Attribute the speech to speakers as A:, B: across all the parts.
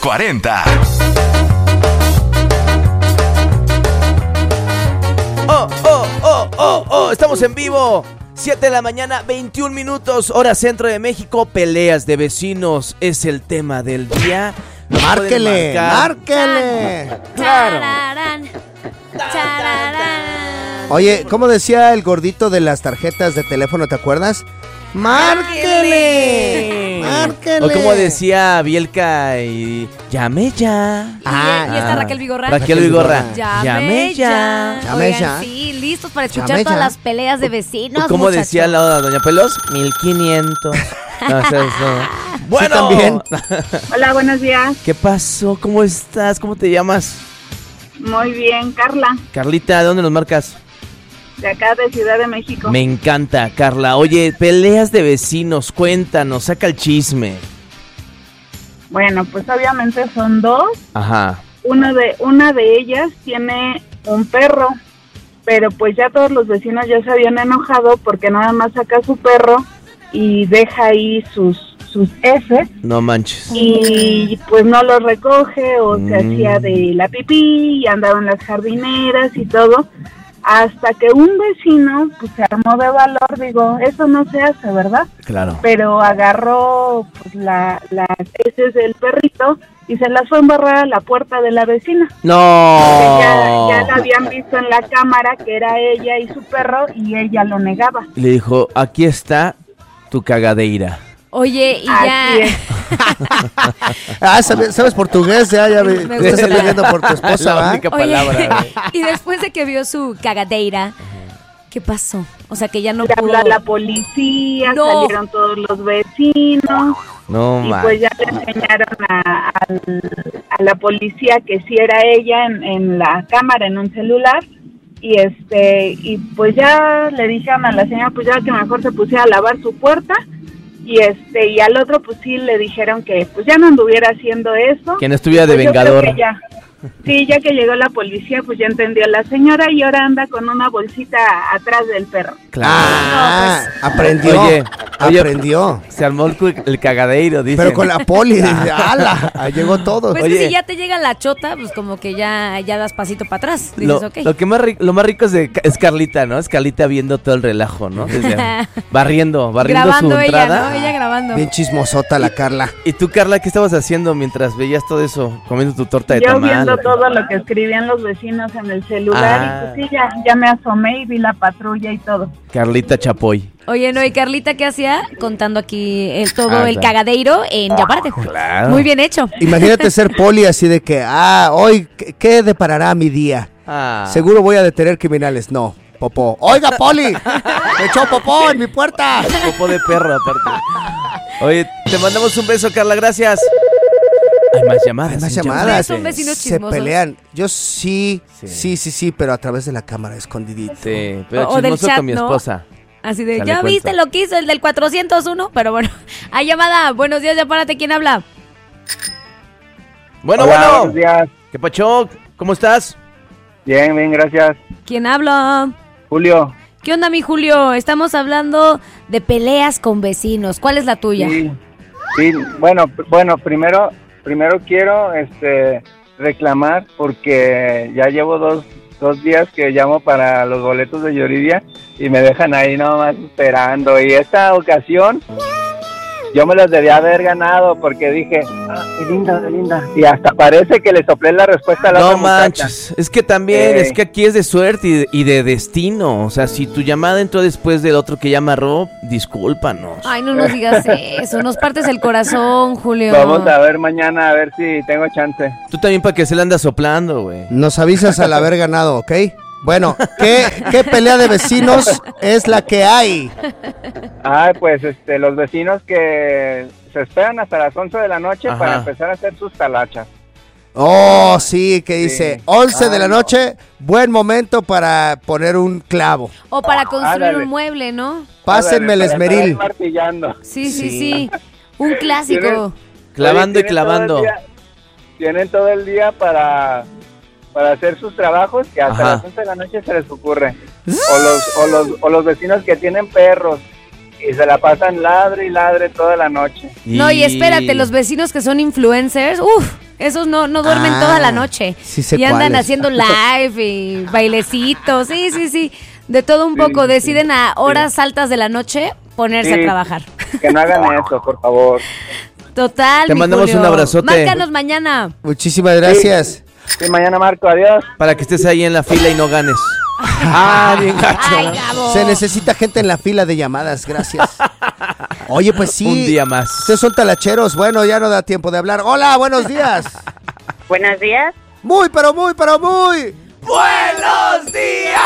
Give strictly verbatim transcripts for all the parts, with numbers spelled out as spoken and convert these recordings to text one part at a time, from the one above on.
A: cuarenta.
B: Oh, oh, oh, oh, oh, estamos en vivo. siete de la mañana, veintiún minutos, hora centro de México. Peleas de vecinos es el tema del día. Nos
C: Márquele, márquele.
B: Claro.
D: Chararán, chararán.
C: Oye, ¿cómo decía el gordito de las tarjetas de teléfono, te acuerdas? ¡Márquele! ¡Márquele!
B: O como decía Bielka y... ¡Llame ya!
D: Y, ah, y está Raquel Vigorra.
B: Raquel Vigorra.
D: Llame,
B: ¡Llame ya!
D: ya.
C: Llame
D: Oigan,
C: ya.
D: sí, listos para escuchar
C: Llame
D: todas
C: ya.
D: las peleas de vecinos,
B: ¿Cómo
D: muchacho?
B: decía la doña Pelos? mil quinientos. No, eso, eso. Bueno.
C: Sí, también.
E: Hola, buenos días.
B: ¿Qué pasó? ¿Cómo estás? ¿Cómo te llamas?
E: Muy bien, Carla,
B: Carlita, ¿de dónde nos marcas?
E: de acá de Ciudad de México.
B: Me encanta, Carla. Oye, peleas de vecinos, cuéntanos, saca el chisme.
E: Bueno, pues obviamente son dos.
B: Ajá.
E: Uno de, una de ellas tiene un perro, pero pues ya todos los vecinos ya se habían enojado porque nada más saca su perro y deja ahí sus, sus heces
B: No manches.
E: y pues no los recoge o
B: Mm.
E: se hacía de la pipí y andaba en las jardineras y todo. Hasta que un vecino pues se armó de valor, digo, eso no se hace, ¿verdad?
B: Claro.
E: Pero agarró pues, la, las heces del perrito y se las fue a embarrar a la puerta de la vecina.
B: No.
E: Porque ya, ya la habían visto en la cámara que era ella y su perro y ella lo negaba.
B: Le dijo, aquí está tu cagadeira.
D: Oye, y
E: Así
D: ya...
E: es.
C: Ah, ¿sabes, sabes portugués? Ya, ya me,
D: Me
C: me estás
D: gusta.
C: aprendiendo por tu esposa,
B: La
C: ¿va?
B: única
D: Oye,
B: palabra. güey.
D: y después de que vio su cagadeira, ¿qué pasó? O sea, que ya no
E: Le
D: pudo...
E: habló a la policía,
D: No.
E: salieron todos los vecinos
B: No
E: y
B: manches.
E: pues ya le enseñaron a, al- a la policía que sí era ella en, en la cámara, en un celular. Y este y pues ya le dijeron a la señora pues ya que mejor se pusiera a lavar su puerta. Y este y al otro pues sí le dijeron que pues ya no anduviera haciendo eso.
B: Que no estuviera de
E: Pues yo creo
B: vengador.
E: que ya. Sí, ya que llegó la policía, pues ya entendió la señora y ahora anda con una bolsita atrás del perro.
B: Claro.
C: Ah,
D: No, pues.
C: aprendió.
B: Oye, oye.
C: aprendió.
B: Se armó el, cu- el cagadeiro, dice.
C: Pero con la poli, dice, ¡ala! Ahí llegó todo.
D: Pues
B: Oye.
D: que si ya te llega la chota, pues como que ya, ya das pasito para atrás. Dices,
B: Lo,
D: ok.
B: lo que más rico, lo más rico es, de, es Carlita, ¿no? Es Carlita viendo todo el relajo, ¿no? Desde- barriendo, barriendo
D: grabando
B: su
D: ella,
B: entrada.
D: ¿no? Ella grabando.
C: Bien chismosota la Carla.
B: ¿Y tú, Carla, qué estabas haciendo mientras veías todo eso? Comiendo tu torta de
E: Yo
B: tamal.
E: viendo
B: ¿o qué?
E: todo lo que escribían los vecinos en el celular
B: Ah.
E: y pues sí, ya, ya me asomé y vi la patrulla y todo.
B: Carlita Chapoy.
D: Oye, no, y Carlita, ¿qué hacía? Contando aquí el, todo
B: Ah,
D: el
B: claro.
D: cagadeiro en Ya Párate.
B: Claro.
D: Muy bien hecho.
C: Imagínate ser poli así de que, ah, hoy, ¿qué, qué deparará mi día?
B: Ah.
C: Seguro voy a detener criminales. No, popó. Oiga, poli, me echó popó en mi puerta.
B: Popó de perro, aparte. Oye, te mandamos un beso, Carla, gracias. Hay más llamadas.
C: Hay más
B: muchas
C: llamadas.
B: gracias.
D: Son vecinos
C: Se
D: chismosos.
C: pelean. Yo sí,
B: Sí.
C: sí, sí, sí, pero a través de la cámara, escondidito.
B: Sí, pero
D: O- o del
B: chismoso
D: chat,
B: con mi
D: ¿no?
B: esposa.
D: Así de,
B: Dale
D: ¿ya
B: cuenta.
D: viste lo que hizo el del cuatrocientos uno? Pero bueno, hay llamada. Buenos días, Ya Párate. ¿Quién habla?
B: Bueno,
F: Hola,
B: bueno.
F: buenos días.
B: ¿Qué pacho? ¿Cómo estás?
F: Bien, bien, gracias.
D: ¿Quién habla?
F: Julio.
D: ¿Qué onda, mi Julio? Estamos hablando de peleas con vecinos. ¿Cuál es la tuya?
F: Sí, sí, bueno, p- bueno, primero, primero quiero, este, reclamar porque ya llevo dos, dos días que llamo para los boletos de Yuridia y me dejan ahí nomás esperando. Y esta ocasión yo me los debía haber ganado porque dije, ah, qué linda, qué linda. Y hasta parece que le soplé la respuesta a la
B: No
F: otra muchacha.
B: manches, es que también,
F: Eh.
B: es que aquí es de suerte y de, y de destino. O sea, si tu llamada entró después del otro que llama Rob, discúlpanos.
D: Ay, no nos digas eso. Nos partes el corazón, Julio.
F: Vamos a ver mañana a ver si tengo chance.
B: Tú también para que se le anda soplando, güey.
C: Nos avisas al haber ganado, ¿ok? Bueno, ¿qué, qué pelea de vecinos es la que hay?
F: Ah, pues este, los vecinos que se esperan hasta las once de la noche
B: Ajá.
F: para empezar a hacer sus talachas.
C: Oh, sí, que dice
F: Sí.
C: once de
F: Ah,
C: la
F: no.
C: noche, buen momento para poner un clavo.
D: O para construir
F: Ándale.
D: un mueble, ¿no?
C: Pásenme el
F: Ándale, para estar ahí
C: esmeril.
F: martillando.
D: Sí, sí,
C: Sí.
D: sí. Un clásico.
B: Clavando y
F: Oye, tienen todo el
B: clavando.
F: día- Tienen todo el día para, para hacer sus trabajos que hasta
B: Ajá.
F: las once de la noche se les ocurre. O los, o los, o los vecinos que tienen perros y se la pasan ladre y ladre toda la noche.
D: No, y espérate, los vecinos que son influencers, uff, Esos no, no duermen
C: Ah,
D: toda la noche.
C: sí sé
D: y andan
C: cuáles.
D: haciendo live y bailecitos. Sí, sí, sí. De todo un
F: Sí,
D: poco.
F: sí,
D: Deciden a horas
F: sí.
D: altas de la noche ponerse
F: Sí.
D: a trabajar.
F: Que no hagan eso, por favor.
D: Total,
B: Te
D: mi
B: mandamos
D: Julio.
B: un abrazote.
D: Márcanos mañana.
C: Muchísimas gracias.
F: Sí, mañana marco, adiós.
B: Para que estés ahí en la fila y no ganes. Ah, bien gacho.
D: Ay,
B: ¿no?
D: Gabo.
C: Se necesita gente en la fila de llamadas, gracias. Oye, pues sí.
B: Un día más.
C: Ustedes son talacheros. Bueno, ya no da tiempo de hablar. Hola, buenos días.
E: Buenos días.
C: Muy, pero muy, pero muy.
B: ¡Buenos días!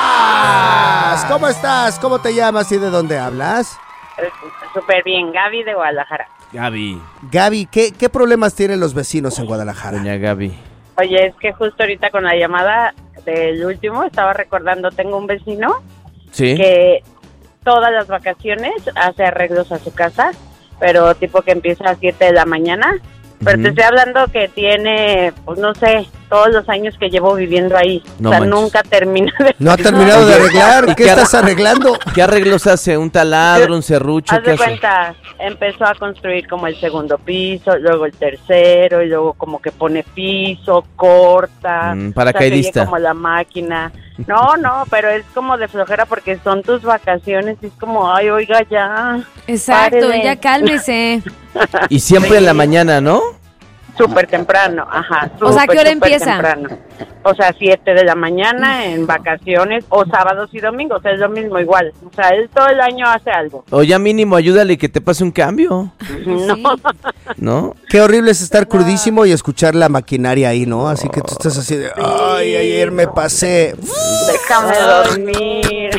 C: ¿Cómo estás? ¿Cómo te llamas y de dónde hablas?
E: Súper bien, Gaby de Guadalajara.
B: Gaby,
C: Gaby, ¿qué, qué problemas tienen los vecinos en Guadalajara?
B: doña Gaby.
E: Oye, es que justo ahorita con la llamada del último estaba recordando, tengo un vecino
B: ¿Sí?
E: que todas las vacaciones hace arreglos a su casa, pero tipo que empieza a siete de la mañana. Pero
B: Ujú.
E: te estoy hablando que tiene, pues no sé, todos los años que llevo viviendo ahí.
B: No
E: o sea,
B: manches.
E: nunca termina de...
C: ¿No ha terminado de arreglar?
B: ¿Y
C: ¿Qué
B: qué
C: estás arreglando?
B: ¿Qué arreglos hace? ¿Un taladro, un serrucho?
E: Haz
B: ¿Qué
E: de
B: hace?
E: cuenta, empezó a construir como el segundo piso, luego el tercero, y luego como que pone piso, corta.
B: Mm, paracaidista.
E: O sea, se oye como la máquina. No, no, pero es como de flojera porque son tus vacaciones y es como, ay, oiga, ya.
D: Exacto,
E: Párele.
D: ya cálmese.
B: Y siempre en la mañana, ¿no?
E: Súper temprano, ajá.
D: O sea, ¿a qué
E: súper,
D: hora
E: súper
D: empieza?
E: temprano. O sea, siete de la mañana en vacaciones o sábados y domingos, es lo mismo igual. O sea, él todo el año hace algo.
B: O ya mínimo ayúdale que te pase un cambio,
E: No.
D: Sí.
B: ¿no?
C: Qué horrible es estar crudísimo y escuchar la maquinaria ahí, ¿no? Así que tú estás así de, ay, ayer me pasé
E: Déjame dormir.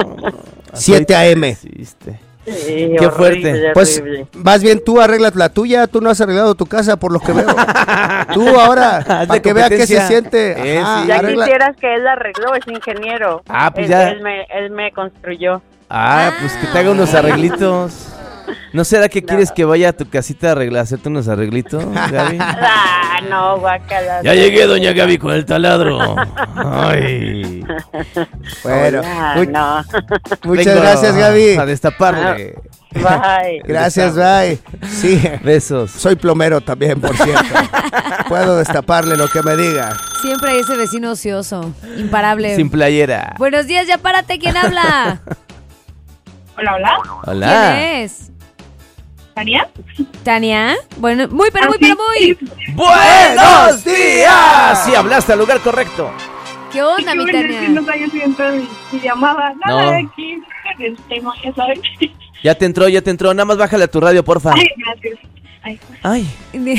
C: siete a eme
B: Hiciste.
E: Sí,
B: Qué
E: horrible,
B: fuerte.
C: Pues
E: horrible.
C: más bien tú arreglas la tuya, tú no has arreglado tu casa por lo que veo. Tú ahora,
B: Hazle
C: para que vea qué se
B: competencia.
C: siente.
B: Eh,
C: Ajá,
B: sí.
E: Ya
C: arregla-
E: quisieras que él la arregló, es ingeniero.
B: Ah, pues
E: él,
B: ya.
E: Él me, él me construyó.
B: Ah, pues que te haga unos arreglitos. ¿No será que quieres que vaya a tu casita a arreglar, hacerte unos arreglitos, Gaby?
E: Ah, no, guacala.
B: Ya llegué, doña Gaby, con el taladro. Ay.
C: Bueno,
E: Ah,
C: mu-
E: no.
C: muchas
B: Vengo
C: gracias, Gaby.
B: A destaparle.
E: Bye.
C: Gracias, bye. Sí,
B: Besos.
C: soy plomero también, por cierto. Puedo destaparle lo que me diga.
D: Siempre hay ese vecino ocioso, imparable.
B: Sin playera.
D: Buenos días, ya párate, ¿quién habla?
E: Hola, hola.
B: Hola.
D: ¿Quién es?
E: ¿Tania?
D: ¿Tania? Bueno, muy, pero muy, pero muy.
B: ¡Buenos días! Sí, hablaste al lugar correcto.
D: ¿Qué onda, mi Tania?
E: vaya haciendo mi, mi llamada.
B: No.
E: Nada, aquí con el tema, ya saben.
B: Ya te entró, ya te entró. Nada más bájale a tu radio, porfa.
E: Ay, gracias. Ay.
B: Ay.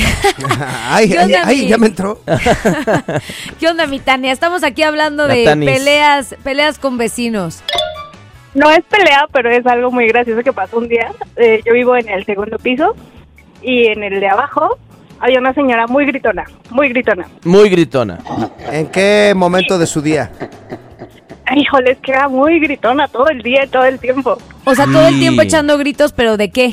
C: Ay,
D: ¿Qué
C: ay,
D: onda,
C: ay,
D: mi?
C: ya me entró.
D: ¿Qué onda, mi Tania? Estamos aquí hablando
B: La
D: de
B: Tanis.
D: peleas, peleas con vecinos.
A: No es pelea, pero es algo muy gracioso que pasó un día. Eh, yo vivo en el segundo piso y en el de abajo había una señora muy gritona, muy gritona.
B: Muy gritona.
C: ¿En qué momento de su día?
A: Ay, híjole, es que era muy gritona todo el día, todo el tiempo.
D: O sea, todo el
B: Sí.
D: tiempo echando gritos, ¿pero de qué?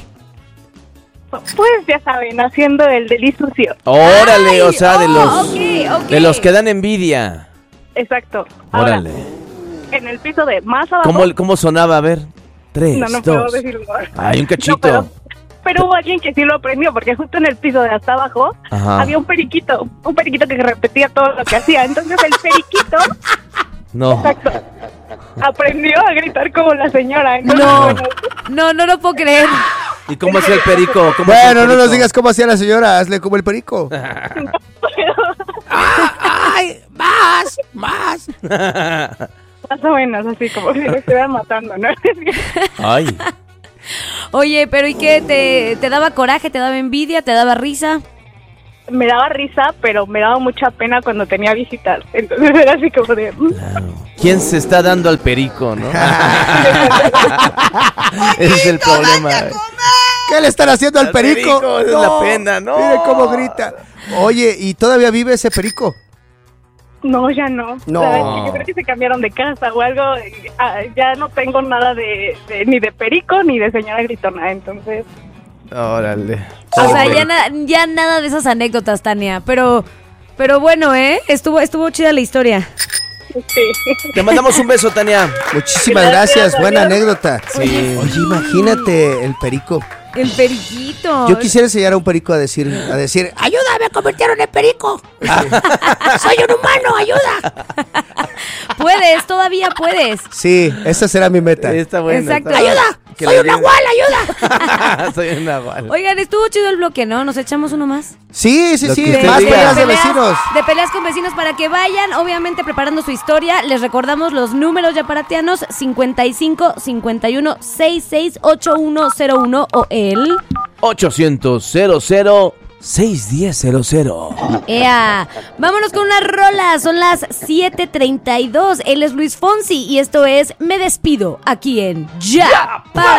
A: Pues ya saben, haciendo el deli sucio.
B: Órale,
D: Ay,
B: o sea, de
D: oh,
B: los
D: ok, ok.
B: de los que dan envidia.
A: Exacto. Ahora,
B: Órale.
A: en el piso de más abajo...
B: ¿Cómo, cómo sonaba? A ver. Tres,
A: No, no puedo
B: dos.
A: decirlo.
B: Ay, un cachito.
A: No, pero, pero hubo alguien que sí lo aprendió, porque justo en el piso de hasta abajo
B: Ajá.
A: había un periquito, un periquito que repetía todo lo que hacía. Entonces el periquito,
B: No.
A: exacto, aprendió a gritar como la señora. Entonces,
D: No,
A: bueno,
D: no, no lo puedo creer.
B: ¿Y cómo hacía el perico? ¿Cómo hacía el
C: Bueno, no nos
B: perico?
C: digas cómo hacía la señora, hazle como el perico. ¡Ay! ¡Más! ¡Más!
A: más o menos así, como si lo estuvieran matando, ¿no?
B: Ay.
D: Oye, pero ¿y qué? ¿Te, te daba coraje? ¿Te daba envidia? ¿Te daba risa?
A: Me daba risa, pero me daba mucha pena cuando tenía visitas. Entonces era así como de... mm,
B: ¿Quién se está dando al perico, no? Ese es el problema.
C: ¿Qué le están haciendo al
B: Al
C: perico?
B: perico, esa es la pena, no.
C: Mire cómo grita. Oye, ¿y todavía vive ese perico?
A: No, ya no.
C: No.
A: ¿Sabes? Yo creo que se cambiaron de casa o algo. Ah, ya no tengo nada de, de- ni de perico ni de señora gritona, entonces...
B: Órale.
D: O sea, ya, na- ya nada de esas anécdotas, Tania. Pero, pero bueno, ¿eh? Estuvo, estuvo chida la historia.
A: Sí.
B: Te mandamos un beso, Tania.
C: Muchísimas gracias,
A: Gracias,
C: buena
A: adiós.
C: anécdota.
B: Sí.
C: Oye, imagínate el perico.
D: El periquito.
C: Yo quisiera enseñar a un perico a decir, a decir, ayuda, me convirtieron en perico. Soy un humano, ayuda.
D: Puedes, todavía puedes.
C: Sí, esa será mi meta.
B: Está bueno.
D: Exacto.
B: está bueno.
C: ¡Ayuda!
B: Que
C: ¡Soy
B: le
C: un
B: digan-
C: nahual, ayuda!
B: Soy un nahual.
D: Oigan, estuvo chido el bloque, ¿no? ¿Nos echamos uno más?
C: Sí, sí,
B: Lo
C: sí,
B: que usted
C: más
B: diga.
C: peleas de
D: peleas-
C: vecinos.
D: De peleas con vecinos para que vayan, obviamente preparando su historia. Les recordamos los números yaparatianos: cincuenta y cinco, cincuenta y uno, sesenta y seis, ochenta y uno cero uno o el...
B: ochocientos, cero cero, seiscientos diez, cero cero.
D: ¡Ea! Vámonos con una rola. Son las siete treinta y dos. Él es Luis Fonsi y esto es Me Despido aquí en Ya. Para